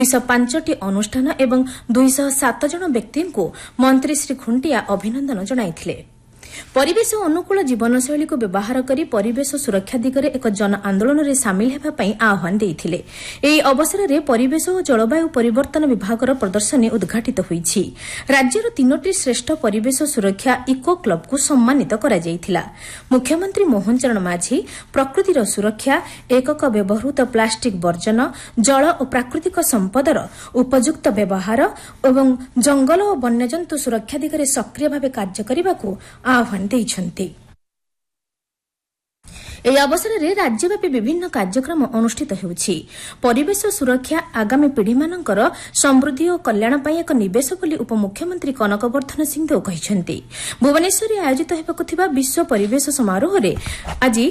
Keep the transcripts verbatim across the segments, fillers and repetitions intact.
ଦୁଇଶହ ପାଞ୍ଚଟି ଅନୁଷ୍ଠାନ ଏବଂ ଦୁଇଶହ ସାତ ଜଣ ବ୍ୟକ୍ତିଙ୍କୁ ମନ୍ତ୍ରୀ ଶ୍ରୀ ଖୁଣ୍ଟିଆ ଅଭିନନ୍ଦନ ଜଣାଇଥିଲେ। ପରିବେଶ ଅନୁକୂଳ ଜୀବନଶୈଳୀକୁ ବ୍ୟବହାର କରି ପରିବେଶ ସୁରକ୍ଷା ଦିଗରେ ଏକ ଜନ ଆନ୍ଦୋଳନରେ ସାମିଲ ହେବା ପାଇଁ ଆହ୍ୱାନ ଦେଇଥିଲେ। ଏହି ଅବସରରେ ପରିବେଶ ଓ ଜଳବାୟୁ ପରିବର୍ତ୍ତନ ବିଭାଗର ପ୍ରଦର୍ଶନୀ ଉଦ୍ଘାଟିତ ହୋଇଛି। ରାଜ୍ୟର ତିନୋଟି ଶ୍ରେଷ୍ଠ ପରିବେଶ ସୁରକ୍ଷା ଇକୋ କ୍ଲବକୁ ସମ୍ମାନିତ କରାଯାଇଥିଲା। ମୁଖ୍ୟମନ୍ତ୍ରୀ ମୋହନ ଚରଣ ମାଝୀ ପ୍ରକୃତିର ସୁରକ୍ଷା, ଏକକ ବ୍ୟବହୃତ ପ୍ଲାଷ୍ଟିକ୍ ବର୍ଜନ, ଜଳ ଓ ପ୍ରାକୃତିକ ସମ୍ପଦର ଉପଯୁକ୍ତ ବ୍ୟବହାର ଏବଂ ଜଙ୍ଗଲ ଓ ବନ୍ୟଜନ୍ତୁ ସୁରକ୍ଷା ଦିଗରେ ସକ୍ରିୟ ଭାବେ କାର୍ଯ୍ୟ କରିବାକୁ ଆହ୍ୱାନ ଦେଇଛନ୍ତି। ଏହି ଅବସରରେ ରାଜ୍ୟବ୍ୟାପୀ ବିଭିନ୍ନ କାର୍ଯ୍ୟକ୍ରମ ଅନୁଷ୍ଠିତ ହେଉଛି। ପରିବେଶ ସୁରକ୍ଷା ଆଗାମୀ ପିଢ଼ିମାନଙ୍କର ସମୃଦ୍ଧି ଓ କଲ୍ୟାଣ ପାଇଁ ଏକ ନିବେଶ ବୋଲି ଉପମୁଖ୍ୟମନ୍ତ୍ରୀ କନକବର୍ଦ୍ଧନ ସିଂହଦେଓ କହିଛନ୍ତି। ଭୁବନେଶ୍ୱରରେ ଆୟୋଜିତ ହେବାକୁ ଥିବା ବିଶ୍ୱ ପରିବେଶ ସମାରୋହରେ ଆଜି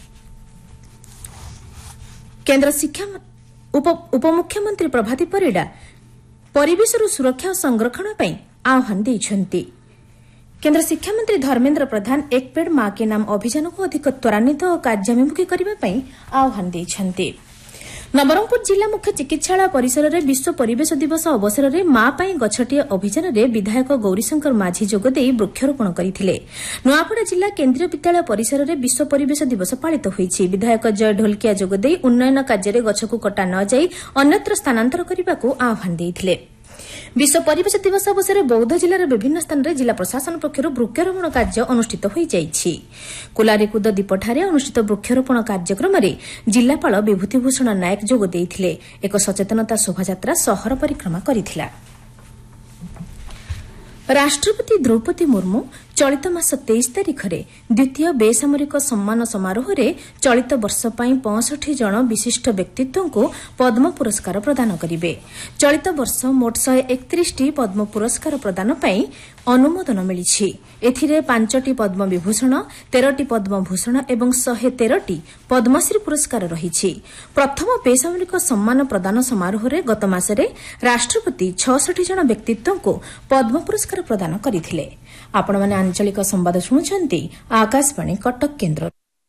କେନ୍ଦ୍ର ଶିକ୍ଷା ଉପମୁଖ୍ୟମନ୍ତ୍ରୀ ପ୍ରଭାତୀ ପରିଡ଼ା ପରିବେଶର ସୁରକ୍ଷା ଓ ସଂରକ୍ଷଣ ପାଇଁ ଆହ୍ୱାନ ଦେଇଛନ୍ତି। କେନ୍ଦ୍ର ଶିକ୍ଷାମନ୍ତ୍ରୀ ଧର୍ମେନ୍ଦ୍ର ପ୍ରଧାନ ଏକ ପେଡ୍ ମା କେ ନାମ ଅଭିଯାନକୁ ଅଧିକ ତ୍ୱରାନ୍ୱିତ ଓ କାର୍ଯ୍ୟାଭିମୁଖୀ କରିବା ପାଇଁ ଆହ୍ୱାନ ଦେଇଛନ୍ତି। ନବରଙ୍ଗପୁର ଜିଲ୍ଲା ମୁଖ୍ୟ ଚିକିତ୍ସାଳୟ ପରିସରରେ ବିଶ୍ୱ ପରିବେଶ ଦିବସ ଅବସରରେ ମା ପାଇଁ ଗଛଟିଏ ଅଭିଯାନରେ ବିଧାୟକ ଗୌରୀଶଙ୍କର ମାଝୀ ଯୋଗଦେଇ ବୃକ୍ଷରୋପଣ କରିଥିଲେ। ନୂଆପଡ଼ା ଜିଲ୍ଲା କେନ୍ଦ୍ରୀୟ ବିଦ୍ୟାଳୟ ପରିସରରେ ବିଶ୍ୱ ପରିବେଶ ଦିବସ ପାଳିତ ହୋଇଛି। ବିଧାୟକ ଜୟ ଢୋଲକିଆ ଯୋଗଦେଇ ଉନ୍ନୟନ କାର୍ଯ୍ୟରେ ଗଛକୁ କଟା ନ ଯାଇ ଅନ୍ୟତ୍ର ସ୍ଥାନାନ୍ତର କରିବାକୁ ଆହ୍ୱାନ ଦେଇଥିଲେ। ବିଶ୍ୱ ପରିବେଶ ଦିବସ ଅବସରରେ ବୌଦ୍ଧ ଜିଲ୍ଲାର ବିଭିନ୍ନ ସ୍ଥାନରେ ଜିଲ୍ଲା ପ୍ରଶାସନ ପକ୍ଷରୁ ବୃକ୍ଷରୋପଣ କାର୍ଯ୍ୟ ଅନୁଷ୍ଠିତ ହୋଇଯାଇଛି। କୁଲାରିକୁଦ ଦୀପଠାରେ ଅନୁଷ୍ଠିତ ବୃକ୍ଷରୋପଣ କାର୍ଯ୍ୟକ୍ରମରେ ଜିଲ୍ଲାପାଳ ବିଭୂତିଭୂଷଣ ନାୟକ ଯୋଗ ଦେଇଥିଲେ। ଏକ ସଚେତନତା ଶୋଭାଯାତ୍ରା ସହର ପରିକ୍ରମା କରିଥିଲା। ରାଷ୍ଟ୍ରପତି ଦ୍ରୌପଦୀ ମୁର୍ମୁ ଚଳିତ ମାସ ତେଇଶ ତାରିଖରେ ଦ୍ୱିତୀୟ ବେସାମରିକ ସମ୍ମାନ ସମାରୋହରେ ଚଳିତ ବର୍ଷ ପାଇଁ ପଞ୍ଚଷଠି ଜଣ ବିଶିଷ୍ଟ ବ୍ୟକ୍ତିତ୍ୱଙ୍କୁ ପଦ୍ମ ପୁରସ୍କାର ପ୍ରଦାନ କରିବେ। ଚଳିତ ବର୍ଷ ମୋଟ ଶହେ ଏକତିରିଶଟି ପଦ୍ମ ପୁରସ୍କାର ପ୍ରଦାନ ପାଇଁ ଅନୁମୋଦନ ମିଳିଛି। ଏଥିରେ ପାଞ୍ଚଟି ପଦ୍ମ ବିଭୂଷଣ, ତେରଟି ପଦ୍ମଭୂଷଣ ଏବଂ ଶହେ ତେରଟି ପଦ୍ମଶ୍ରୀ ପୁରସ୍କାର ରହିଛି। ପ୍ରଥମ ବେସାମରିକ ସମ୍ମାନ ପ୍ରଦାନ ସମାରୋହରେ ଗତ ମାସରେ ରାଷ୍ଟ୍ରପତି ଛଅଷଠି ଜଣ ବ୍ୟକ୍ତିତ୍ୱଙ୍କୁ ପଦ୍ମ ପୁରସ୍କାର ପ୍ରଦାନ କରିଥିଲେ। ଆପଣମାନେ ଆଞ୍ଚଳିକ ସମ୍ବାଦ ଶୁଣୁଛନ୍ତି ଆକାଶବାଣୀ କଟକ କେନ୍ଦ୍ର।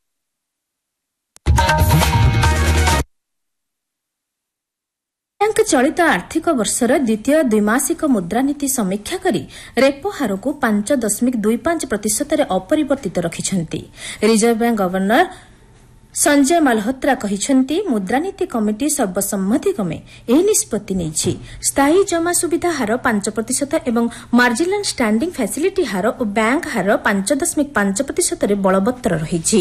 ବ୍ୟାଙ୍କ ଚଳିତ ଆର୍ଥିକ ବର୍ଷର ଦ୍ୱିତୀୟ ଦ୍ୱିମାସିକ ମୁଦ୍ରାନୀତି ସମୀକ୍ଷା କରି ରେପୋ ହାରକୁ ପାଞ୍ଚ ଦଶମିକ ଦୁଇ ପାଞ୍ଚ ପ୍ରତିଶତରେ ଅପରିବର୍ତ୍ତିତ ରଖିଛନ୍ତି। Reserve bank governor Sanjay Malhotra କହିଛନ୍ତି, ମୁଦ୍ରାନୀତି କମିଟି ସର୍ବସମ୍ମତିକ୍ରମେ ଏହି ନିଷ୍ପତ୍ତି ନେଇଛି। ସ୍ଥାୟୀ ଜମା ସୁବିଧା ହାର ପାଞ୍ଚ ପ୍ରତିଶତ ଏବଂ ମାର୍ଜିନାଲ ଷ୍ଟାଣ୍ଡିଂ ଫ୍ୟାସିଲିଟି ହାର ଓ ବ୍ୟାଙ୍କ ହାର ପାଞ୍ଚ ଦଶମିକ ପାଞ୍ଚ ପ୍ରତିଶତରେ ବଳବତ୍ତର ରହିଛି।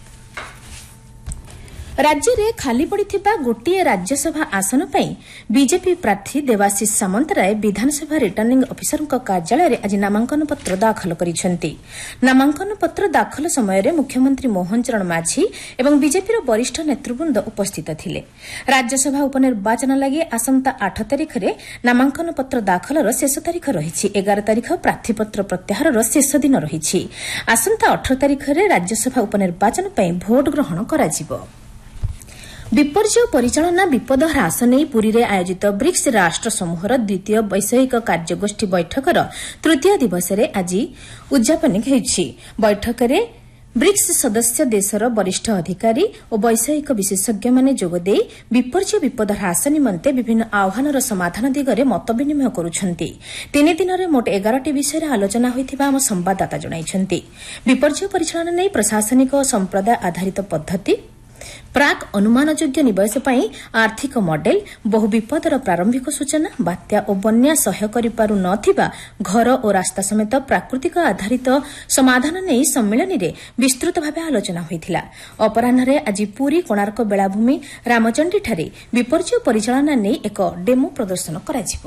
ରାଜ୍ୟରେ ଖାଲି ପଡ଼ିଥିବା ଗୋଟିଏ ରାଜ୍ୟସଭା ଆସନ ପାଇଁ ବିଜେପି ପ୍ରାର୍ଥୀ ଦେବାଶିଷ ସାମନ୍ତରାୟ ବିଧାନସଭା ରିଟର୍ଣ୍ଣିଂ ଅଫିସରଙ୍କ କାର୍ଯ୍ୟାଳୟରେ ଆଜି ନାମାଙ୍କନ ପତ୍ର ଦାଖଲ କରିଛନ୍ତି। ନାମାଙ୍କନ ପତ୍ର ଦାଖଲ ସମୟରେ ମୁଖ୍ୟମନ୍ତ୍ରୀ ମୋହନ ଚରଣ ମାଝୀ ଏବଂ ବିଜେପିର ବରିଷ୍ଠ ନେତୃବୃନ୍ଦ ଉପସ୍ଥିତ ଥିଲେ। ରାଜ୍ୟସଭା ଉପନିର୍ବାଚନ ଲାଗି ଆସନ୍ତା ଆଠ ତାରିଖରେ ନାମାଙ୍କନ ପତ୍ର ଦାଖଲର ଶେଷ ତାରିଖ ରହିଛି। ଏଗାର ତାରିଖ ପ୍ରାର୍ଥୀପତ୍ର ପ୍ରତ୍ୟାହାରର ଶେଷ ଦିନ ରହିଛି। ଆସନ୍ତା ଅଠର ତାରିଖରେ ରାଜ୍ୟସଭା ଉପନିର୍ବାଚନ ପାଇଁ ଭୋଟ ଗ୍ରହଣ କରାଯିବ। ବିପର୍ଯ୍ୟୟ ପରିଚାଳନା ବିପଦ ହ୍ରାସ ନେଇ ପୁରୀରେ ଆୟୋଜିତ ବ୍ରିକ୍ସ ରାଷ୍ଟ୍ର ସମୂହର ଦ୍ୱିତୀୟ ବୈଷୟିକ କାର୍ଯ୍ୟଗୋଷ୍ଠୀ ବୈଠକର ତୃତୀୟ ଦିବସରେ ଆଜି ଉଦ୍ଯାପନୀ ହେଉଛି। ବୈଠକରେ ବ୍ରିକ୍ସ ସଦସ୍ୟ ଦେଶର ବରିଷ୍ଠ ଅଧିକାରୀ ଓ ବୈଷୟିକ ବିଶେଷଜ୍ଞମାନେ ଯୋଗଦେଇ ବିପର୍ଯ୍ୟୟ ବିପଦ ହ୍ରାସ ନିମନ୍ତେ ବିଭିନ୍ନ ଆହ୍ୱାନର ସମାଧାନ ଦିଗରେ ମତ ବିନିମୟ କରୁଛନ୍ତି। ତିନି ଦିନରେ ମୋଟ ଏଗାରଟି ବିଷୟରେ ଆଲୋଚନା ହୋଇଥିବା ଆମ ସମ୍ଭାଦଦାତା ଜଣାଇଛନ୍ତି। ବିପର୍ଯ୍ୟୟ ପରିଚାଳନା ନେଇ ପ୍ରଶାସନିକ ଓ ସମ୍ପ୍ରଦାୟ ଆଧାରିତ ପଦ୍ଧତି, ପ୍ରାକ୍ ଅନୁମାନଯୋଗ୍ୟ ନିବେଶ ପାଇଁ ଆର୍ଥିକ ମଡେଲ, ବହୁ ବିପଦର ପ୍ରାରମ୍ଭିକ ସୂଚନା, ବାତ୍ୟା ଓ ବନ୍ୟା ସହ୍ୟ କରିପାରୁ ନ ଥିବା ଘର ଓ ରାସ୍ତା ସମେତ ପ୍ରାକୃତିକ ଆଧାରିତ ସମାଧାନ ନେଇ ସମ୍ମିଳନୀରେ ବିସ୍ତୃତ ଭାବେ ଆଲୋଚନା ହୋଇଥିଲା। ଅପରାହ୍ନରେ ଆଜି ପୁରୀ କୋଣାର୍କ ବେଳାଭୂମି ରାମଚଣ୍ଡୀଠାରେ ବିପର୍ଯ୍ୟୟ ପରିଚାଳନା ନେଇ ଏକ ଡେମୋ ପ୍ରଦର୍ଶନ କରାଯିବ।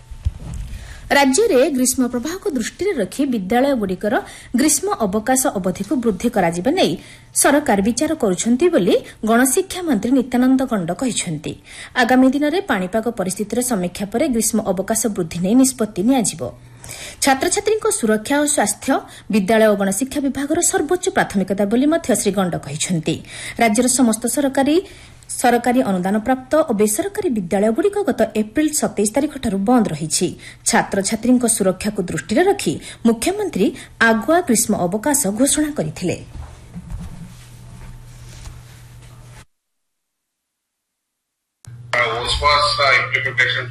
ରାଜ୍ୟରେ ଗ୍ରୀଷ୍ମ ପ୍ରବାହକୁ ଦୃଷ୍ଟିରେ ରଖି ବିଦ୍ୟାଳୟଗୁଡ଼ିକର ଗ୍ରୀଷ୍ମ ଅବକାଶ ଅବଧିକୁ ବୃଦ୍ଧି କରାଯିବା ନେଇ ସରକାର ବିଚାର କରୁଛନ୍ତି ବୋଲି ଗଣଶିକ୍ଷା ମନ୍ତ୍ରୀ ନିତ୍ୟାନନ୍ଦ ଗଣ୍ଡ କହିଛନ୍ତି। ଆଗାମୀ ଦିନରେ ପାଣିପାଗ ପରିସ୍ଥିତିର ସମୀକ୍ଷା ପରେ ଗ୍ରୀଷ୍ମ ଅବକାଶ ବୃଦ୍ଧି ନେଇ ନିଷ୍ପତ୍ତି ନିଆଯିବ। ଛାତ୍ରଛାତ୍ରୀଙ୍କ ସୁରକ୍ଷା ଓ ସ୍ୱାସ୍ଥ୍ୟ ବିଦ୍ୟାଳୟ ଓ ଗଣଶିକ୍ଷା ବିଭାଗର ସର୍ବୋଚ୍ଚ ପ୍ରାଥମିକତା ବୋଲି ମଧ୍ୟ ଶ୍ରୀ ଗଣ୍ଡ କହିଛନ୍ତି। ରାଜ୍ୟର ସମସ୍ତ ସରକାରୀ ସରକାରୀ ଅନୁଦାନପ୍ରାପ୍ତ ଓ ବେସରକାରୀ ବିଦ୍ୟାଳୟଗୁଡ଼ିକ ଗତ ଏପ୍ରିଲ ସତେଇଶ ତାରିଖଠାରୁ ବନ୍ଦ ରହିଛି। ଛାତ୍ରଛାତ୍ରୀଙ୍କ ସୁରକ୍ଷାକୁ ଦୃଷ୍ଟିରେ ରଖି ମୁଖ୍ୟମନ୍ତ୍ରୀ ଆଗୁଆ ଗ୍ରୀଷ୍ମ ଅବକାଶ ଘୋଷଣା କରିଥିଲେ। उस्मास साहिब की प्रोटेक्शन